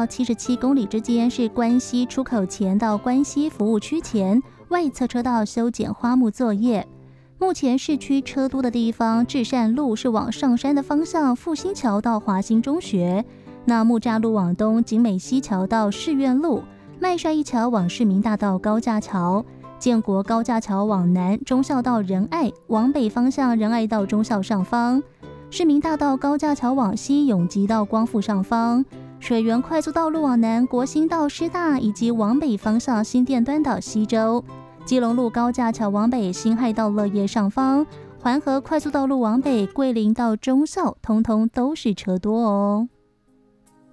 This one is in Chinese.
到77公里之间是关西出口前到关西服务区前外侧车道修剪花木作业。目前市区车多的地方，至善路是往上山的方向，复兴桥到华兴中学；那木栅路往东，景美西桥到市院路；麦帅一桥往市民大道高架桥；建国高架桥往南，忠孝到仁爱；往北方向，仁爱到忠孝上方；市民大道高架桥往西，永吉到光复上方；水源快速道路往南，国兴到师大，以及往北方向新店端到西周；基隆路高架桥往北，辛亥到乐业上方；环河快速道路往北，桂林到忠孝，通通都是车多哦。